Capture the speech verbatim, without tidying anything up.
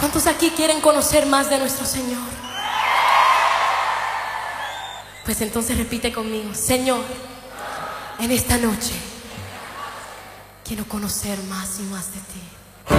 ¿Cuántos aquí quieren conocer más de nuestro Señor? Pues entonces repite conmigo: Señor, en esta noche quiero conocer más y más de ti.